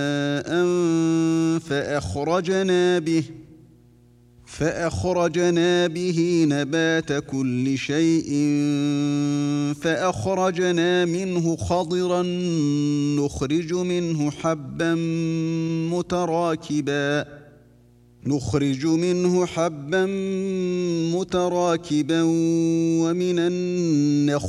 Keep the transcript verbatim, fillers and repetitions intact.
فأخرجنا به فأخرجنا به نبات كل شيء فأخرجنا منه خضرا نخرج منه حبا متراكبا نخرج منه حبا متراكبا ومن النخل